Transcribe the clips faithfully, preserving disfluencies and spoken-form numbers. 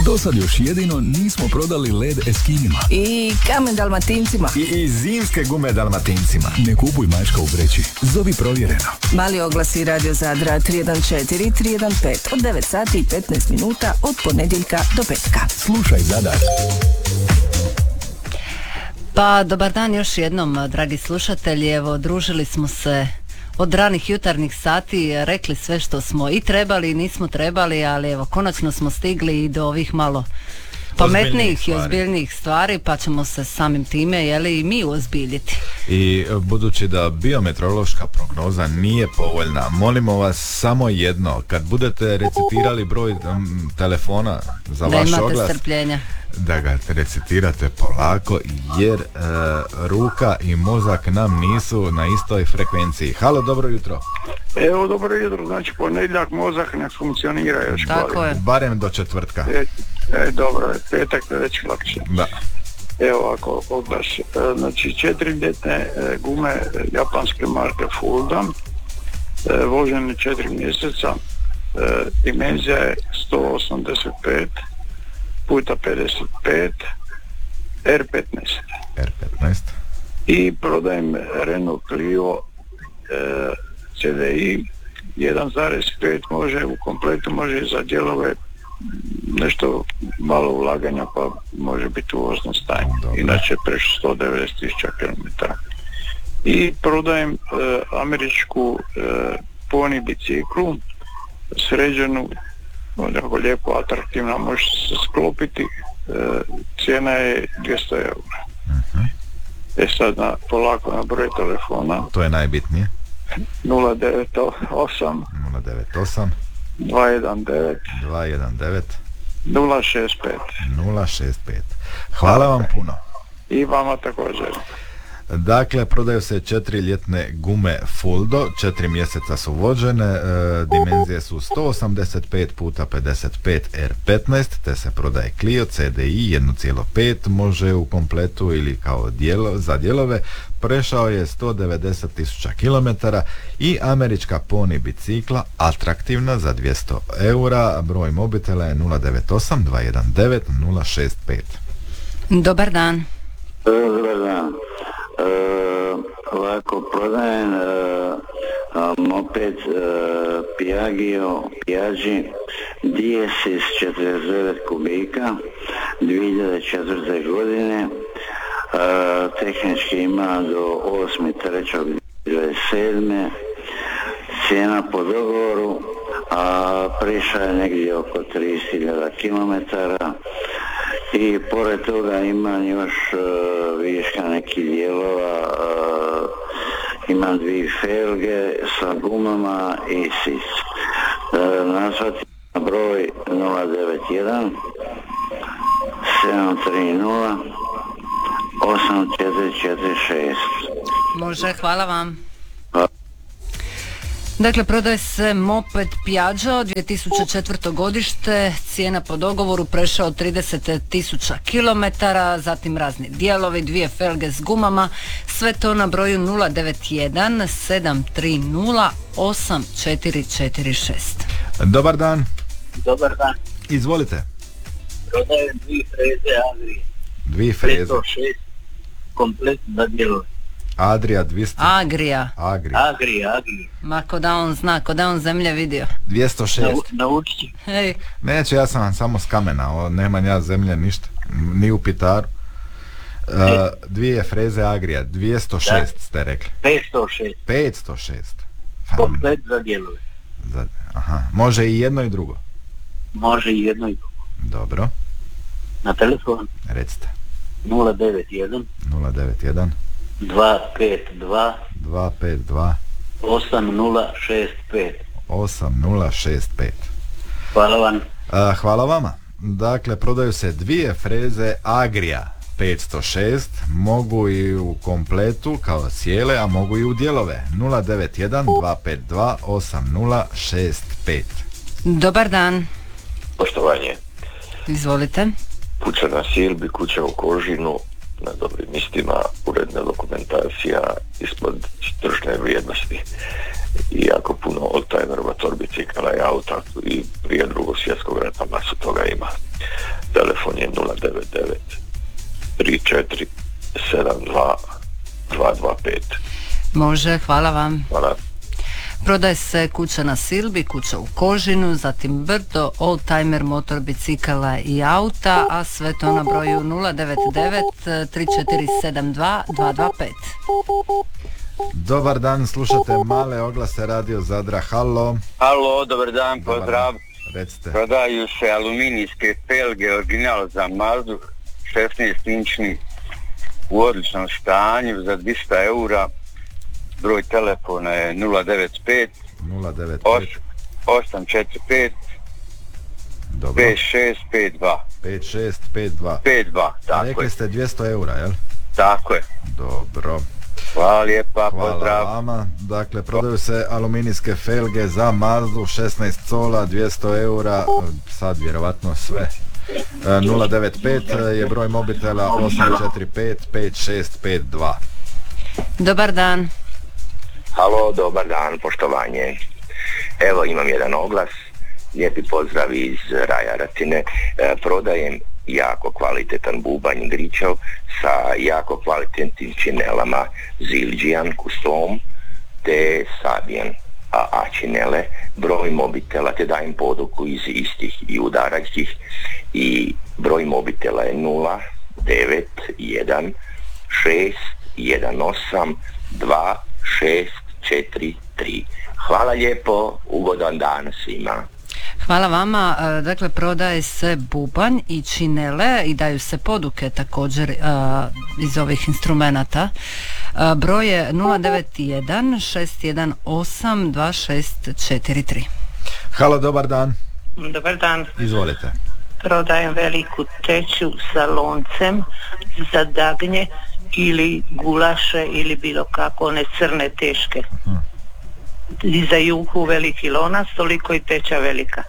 Dosad još jedino nismo prodali led Eskinima. I kamen Dalmatincima. I, i zimske gume Dalmatincima. Ne kupuj mačka u vreći. Zovi Provjereno. Mali oglasi Radio Zadra tri jedan četiri tri jedan pet od devet sati i petnaest minuta od ponedjeljka do petka. Slušaj Zadar. Pa dobar dan još jednom, dragi slušatelji. Evo, družili smo se od ranih jutarnjih sati, rekli sve što smo i trebali i nismo trebali, ali evo, konačno smo stigli i do ovih malo pametnijih i ozbiljnijih stvari, pa ćemo se samim time, jeli, i mi uozbiljiti. I budući da biometeorološka prognoza nije povoljna, molimo vas samo jedno, kad budete recitirali broj um, telefona za da vaš imate oglas, strpljenja, da ga recitirate polako, jer e, ruka i mozak nam nisu na istoj frekvenciji. Halo, dobro jutro. Evo, dobro jutro, znači ponedjeljak mozak ne funkcionira još. tako barem. je. Barem do četvrtka. E, e, dobro, je, petak je već lakše. Da. Evo ako oglas, e, znači četiri ljetne e, gume e, japanske marke Fulda, e, vožene četiri mjeseca, e, dimenzija je sto osamdeset pet puta pedeset pet, R petnaest. R petnaest. I prodajem Renault Clio e, C D I jedan zarez pet, može u kompletu, može i za dijelove nešto malo ulaganja, pa može biti u voznom stanju. Dobre. Inače prešlo sto devedeset tisuća kilometara. I prodajem e, američku e, pony biciklu, sređenu, onako lijepo, atraktivna, može se sklopiti, e, cijena je dvjesto eura. Uh-huh. E sad na, polako na broj telefona To je najbitnije. nula devet osam nula devet osam dva jedan devet dva jedan devet nula šest pet. nula šest pet. Hvala vam puno. I vama također. Dakle, prodaju se četiri ljetne gume Fuldo, četiri mjeseca su vođene, e, dimenzije su sto osamdeset pet puta pedeset pet R petnaest, te se prodaje Clio C D I jedan zarez pet, može u kompletu ili kao dijelo, za dijelove, prešao je sto devedeset tisuća kilometara i američka pony bicikla, atraktivna za dvjesto eura, broj mobitela je nula devet osam dva jedan devet nula šest pet. Dobar dan. Dobar dan. E, ovako prodajem e, moped e, Piaggio Piaggi D S iz četrdeset devet kubika dvije hiljade četvrte godine, e, tehnički ima do osmog trećeg dvadeset sedme, cijena po dogovoru, a priša je negdje oko trideset hiljada kilometara. I pored toga imam još uh, viška nekih dijelova, uh, imam dvije felge sa gumama i sic. Uh, nazvati na broj nula devet jedan sedam tri nula osam četiri četiri šest. Može, hvala vam. Dakle, prodaje se moped Piaggio dvije tisuće četvrto godište, cijena po dogovoru, prešao trideset tisuća kilometara, zatim razni dijelovi, dvije felge s gumama, sve to na broju nula devet jedan sedam tri nula osam četiri četiri šest. Dobar dan. Dobar dan. Izvolite. Prodajem dvije freze Agrije. Dvije freze. dvjesto šest, komplet za dijelove. Adria dvjesto. Agrija. Agrija. Agrije, Agrije. Ma ko da on zna, ko da on zemlje vidio. dvjesto šest. Naučit ću. Hej. Neće, ja sam samo s kamena, o, nemam ja zemlje ništa, ni u Pitaru. Uh, dvije freze Agrija, dvjesto šest ste rekli. petsto šest. petsto šest. Komplet za dijelove. Za, aha, može i jedno i drugo. Može i jedno i drugo. Dobro, Na telefon recite. nula devet jedan nula devet jedan dva pet dva dva pet dva osam nula šest pet. osam nula šest pet. Hvala vam. Uh, hvala vama. Dakle, prodaju se dvije freze Agrija petsto šest, mogu i u kompletu kao cijele, a mogu i u dijelove. Nula devet jedan dva pet dva osam nula šest pet. Dobar dan. Poštovanje. Izvolite. Kuća na Silbi, kuća u Kožinu, na dobrim mistima, uredna dokumentacija ispod tržne vrijednosti i jako puno oldtimerova, torbicikala i auta i prije drugog svjetskog rata masu toga ima. telefon je nula devet devet tri četiri sedam dva dva dva pet. Može, hvala vam. Hvala. Prodaje se kuća na Silbi, kuća u Kožinu, zatim Brdo, oldtimer, motor, bicikala i auta, a sve to na broju nula devet devet tri četiri sedam dva dva dva pet. Dobar dan, slušate male oglase Radio Zadra. Halo. Halo, dobar dan, pozdrav. Recite. Prodaju se aluminijske pelge, original za Mazdu, šesnaest inčni, u odličnom stanju, za dvjesto eura. Broj telefona je nula devet pet osam četiri pet pet šest pet dva pet šest pet dva pet dva, tako je. Rekli ste dvjesto eura, jel? Tako je. Dobro. Hvala lijepa, Hvala pozdrav. vama. Dakle, prodaju se aluminijske felge za Mazdu, šesnaest cola, dvjesto eura, sad vjerovatno sve. nula devet pet je broj mobitela osam četiri pet pet šest pet dva. Dobar dan. Halo, dobar dan, poštovanje. Evo imam jedan oglas, lijepi pozdrav iz Raja Ratine. E, prodajem jako kvalitetan bubanj gričev sa jako kvalitetnim činelama Zildjian Custom te Sabian A A činele, broj mobitela te dajem poduku iz istih i udaračkih i broj mobitela je nula devet jedan šest jedan osam dva šest četiri tri. Hvala lijepo, ugodan dan svima. Hvala vama. Dakle, prodaje se bubanj i činele i daju se poduke također uh, iz ovih instrumenata. Uh, broj je nula devet jedan šest jedan osam dva šest četiri tri. Halo, dobar dan. Dobar dan. Izvolite. Prodajem veliku teću sa loncem za dagnje ili gulaše ili bilo kako, one crne teške. Hmm. I za juhu veliki lonac, toliko i teća velika.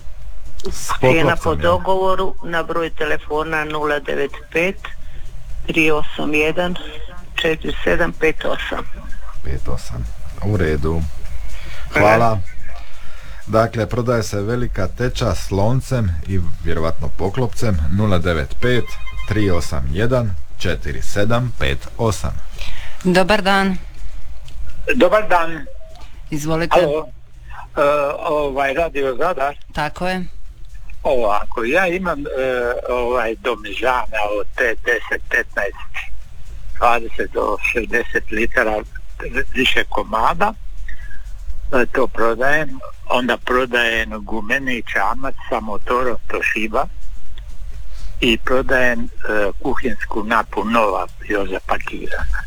Cijena po dogovoru na broj telefona nula devet pet tri osam jedan četiri sedam pet osam. pet osam. U redu. Hvala. Dakle, prodaje se velika teča s loncem i vjerovatno poklopcem nula devet pet tri osam jedan četiri sedam pet osam. Dobar dan. Dobar dan. Izvolite. Alo, uh, ovaj Radio Zadar. Tako je. Ovako, ja imam uh, ovaj domižana od te deset, petnaest, dvadeset do šezdeset litara više komada. Uh, to prodajem. Onda prodajem gumeni čamac sa motorom Toshiba i prodajem uh, kuhinsku napu nova, još zapakirana.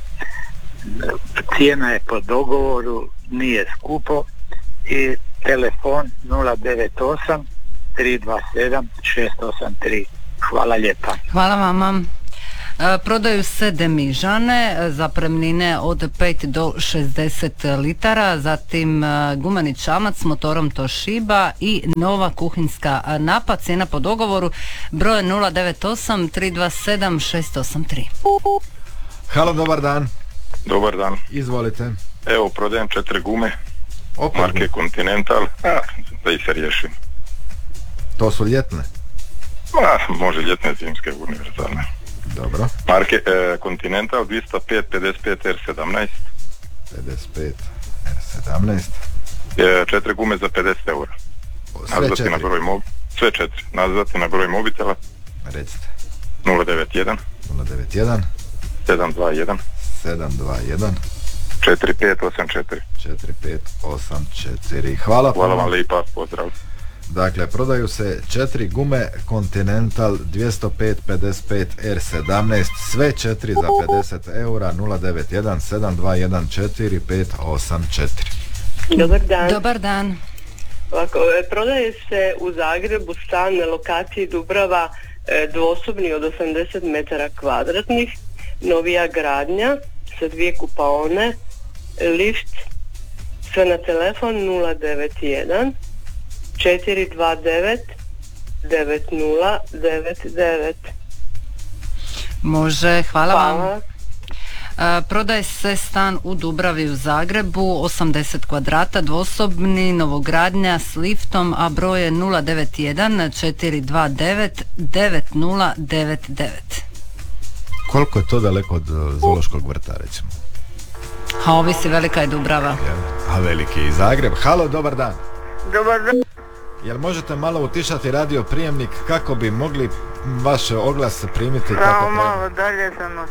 Cijena je po dogovoru, nije skupo i telefon nula devet osam tri dva sedam šest osam tri. Hvala lijepa. Hvala vama. E, prodaju se demižane, zapremnine od pet do šezdeset litara, zatim e, gumeni čamac s motorom Toshiba i nova kuhinska napa, cijena po dogovoru, broj nula devet osam tri dva sedam šest osam tri. Halo, dobar dan. Dobar dan. Izvolite. Evo, prodajem četiri gume. Opet marke gume. Continental. A, da ih se riješim. To su ljetne? Ma, može ljetne, zimske, univerzalne. Dobro. Marke e, Continental dvjesto pet pedeset pet R sedamnaest. pedeset pet R sedamnaest. E, četiri gume za pedeset eura. Sve nazvati četiri? Na broj mob... Sve četiri. Nazvati na broj mobitela. Recite. nula devet jedan nula devet jedan sedam dva jedan sedam dva jedan četiri pet osam četiri. četiri pet osam četiri. Hvala. Hvala vam lijepa, pozdrav. Dakle, prodaju se četiri gume Continental dvjesto pet pedeset pet R sedamnaest, sve četiri za pedeset eura, nula devet jedan sedam dva jedan četiri pet osam četiri. Dobar dan. Dobar dan. Ovako, prodaje se u Zagrebu stan na lokaciji Dubrava, dvosobni od osamdeset metara kvadratnih, novija gradnja sa dvije kupaone, lift, sve na telefon nula devet jedan četiri dva devet devet nula devet devet. Može, hvala, hvala vam. Prodaje se stan u Dubravi u Zagrebu, osamdeset kvadrata, dvosobni, novogradnja s liftom, a broj je nula devet jedan četiri dva devet devet nula devet devet. Koliko je to daleko od Zoološkog vrta, recimo? A ovisi, velika je Dubrava. A veliki je i Zagreb. Halo, dobar dan. Dobar dan. Jel možete malo utišati radio prijemnik kako bi mogli vaš oglas primiti? Samo malo dalje za nos.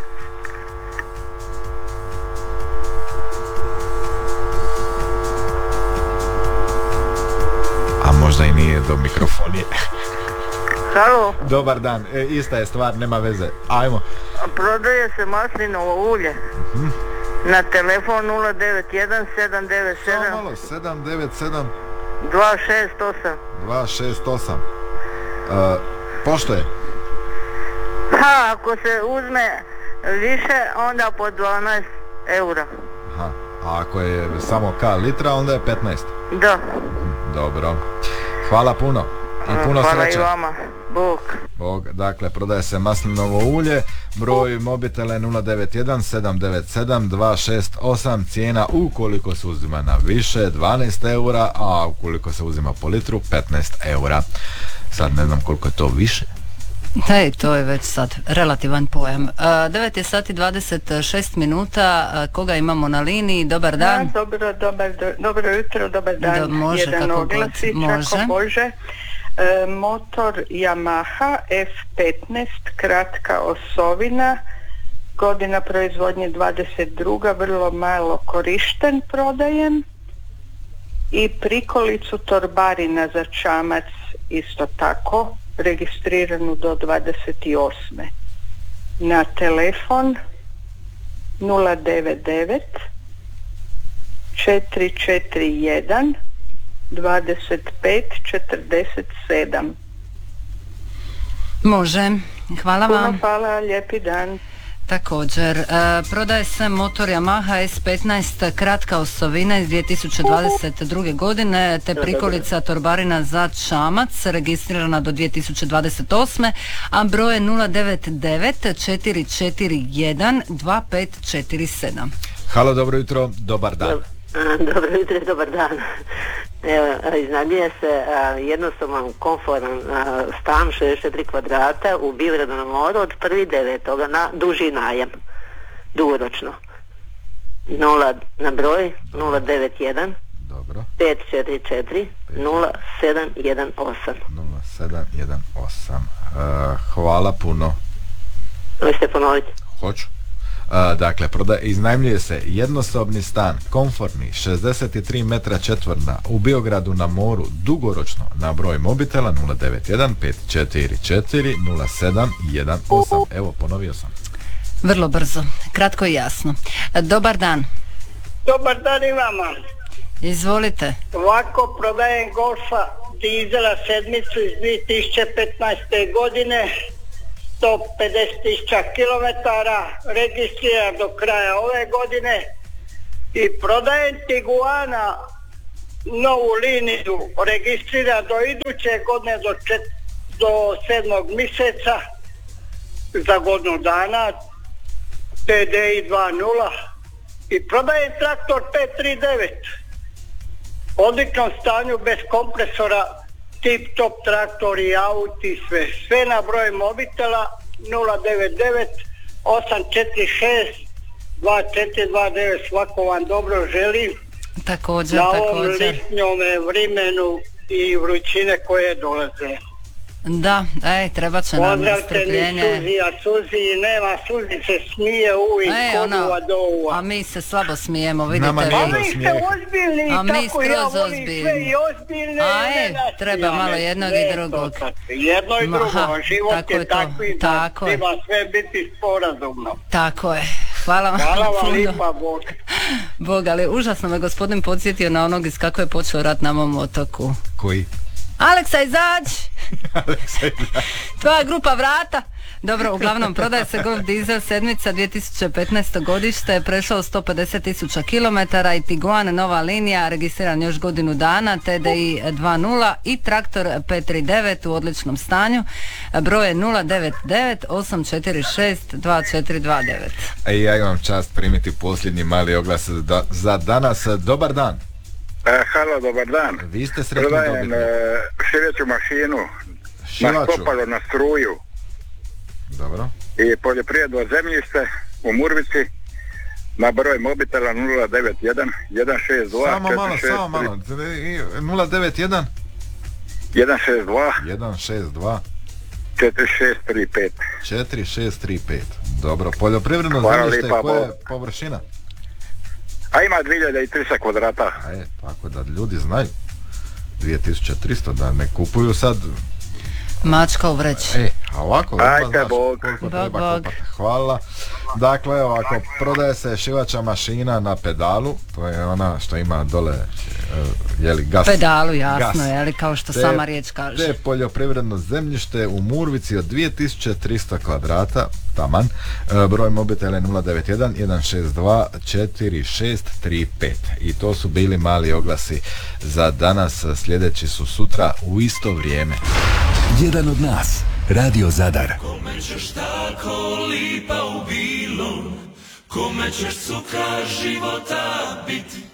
A možda i nije do mikrofonije. Halo. Dobar dan, e, ista je stvar, nema veze. Ajmo. Prodaje se maslinovo ulje. Uh-huh. Na telefon nula devet jedan sedam devet sedam Samo malo, sedam devet sedam dva šest osam dva šest osam. Uh, pošto je? Ha, ako se uzme više, onda po dvanaest eura. Aha, a ako je samo K litra, onda je petnaest. Da. Dobro. Hvala puno. I puno Hvala sreće. i vama. Bog. Bog. Dakle, prodaje se maslinovo ulje. Broj mobitela je nula devet jedan sedam devet sedam dva šest osam. Cijena ukoliko se uzima na više dvanaest eura, a ukoliko se uzima po litru petnaest eura. Sad ne znam koliko je to više. Hej, to je već sad relativan pojam. devet je sati dvadeset šest minuta. Koga imamo na liniji? Dobar dan. Da, dobro, dobar, do, dobro jutro, dobar dan. Da, može, jedan kako oglasić, god. Može. Ako može. E, motor Yamaha F petnaest, kratka osovina, godina proizvodnje dvadeset druga, vrlo malo korišten, prodajem. I prikolicu torbarina za čamac isto tako, registriranu do dvadeset osme. Na telefon nula devet devet četiri četiri jedan dvadeset pet četrdeset sedam. Može, hvala vam. Puno hvala, lijepi dan. Također, e, prodaje se motor Yamaha S petnaest, kratka osovina iz dvije tisuće dvadeset druge godine, te prikolica torbarina za čamac, registrirana do dvije tisuće dvadeset osme, a broj je nula devet devet četiri četiri jedan dva pet četiri sedam. Halo, dobro jutro, dobar dan. Dobro jutro, dobar dan. Evo, iznajmljuje se a, jednostavan, komforan a, stan šezdeset četiri kvadrata u Biogradu na moru od prvog devetog na duži najam, dugoročno. Nula na broj nula devet jedan Dobro. pet četiri četiri nula sedam jedan osam. nula sedam jedan osam. Uh, hvala puno. Možete ponoviti? Hoću. Uh, dakle, proda, iznajmljuje se jednosobni stan, komfortni, šezdeset tri metra četvrna u Biogradu na moru, dugoročno, na broj mobitela nula devet jedan pet četiri četiri nula sedam jedan osam. Evo, ponovio sam. Vrlo brzo, kratko i jasno. Dobar dan. Dobar dan i vama. Izvolite. Ovako prodajem Golfa dizela sedmicu iz dvije tisuće petnaeste. godine, sto pedeset tisuća kilometara, registriran do kraja ove godine, i prodajem Tiguana novu liniju, registriran do iduće godine do, čet, do sedmog mjeseca, za godinu dana, T D I dva nula, i prodajem traktor pet tri devet, odličnom stanju, bez kompresora, tip top traktor i auti, sve. Sve na broj mobitela nula devet devet osam četiri šest dva četiri dva devet. Svako vam dobro želim. Također, na također. ovom listnjome vremenu i vrućine koje dolaze. Da, ej, treba će nam strpljenje. Pozdravite mi Suzi, a Suzi nema, Suzi se smije uvijek e, od uva do uva. A mi se slabo smijemo, vidite. Nama vi. A vi ste ozbiljni, a mi tako ja volim ozbiljni. sve i ozbiljne. A i e, treba ja, malo jednog i drugog. Jedno i drugo, Aha, život tako je, je to, takvi tako da je. treba sve biti sporazumno. Tako je. Hvala vam. Hvala vam puno. lipa, Bog. Bog, ali užasno me gospodin podsjetio na onog iz kako je počeo rat na mom otoku. Koji? Aleksa, izađi! Tvoja grupa vrata. Dobro, uglavnom prodaje se Golf dizel sedmica dvije tisuće petnaesto godište, prešao sto pedeset tisuća kilometara i Tiguan nova linija, registriran još godinu dana, T D I dva nula i traktor pet tri devet u odličnom stanju, broj je nula devet devet osam četiri šest dva četiri dva devet. E, ja imam čast primiti posljednji mali oglas da, za danas. Dobar dan. E, halo, dobar dan. Vi ste sretni Prodajem dobitnik. e, šiveću mašinu Šivaču. na stopalo, na struju Dobro. i poljoprivredno zemljište u Murvici na broj mobitela nula devet jedan jedan šest dva Samo malo, četiri šest samo malo. nula devet jedan jedan šest dva jedan šest dva četiri šest tri pet. četiri šest tri pet. Dobro, poljoprivredno Hvala zemljište, lipa, koja je Bog. površina? A ima dvije hiljade tristo kvadrata. A je, tako da ljudi znaju. dvije tisuće tristo, da ne kupuju sad. Mačka u vreći. E, a ovako, Ajde, znaš Bog. koliko Bog, treba Bog. kupati. Hvala. Dakle, ovako, prodaje se šivača mašina na pedalu, to je ona što ima dole, e, jeli, gas. Pedalu, jasno, gas. jeli, kao što Te- sama riječ kaže. Te poljoprivredno zemljište u Murvici od dvije tisuće tristo kvadrata, taman, e, broj mobitela je nula devet jedan jedan šest dva četiri šest tri pet. I to su bili mali oglasi za danas, sljedeći su sutra u isto vrijeme. Jedan od nas, Radio Zadar. Kome ćeš tako lipa u bilo, kome ćeš cuka života biti.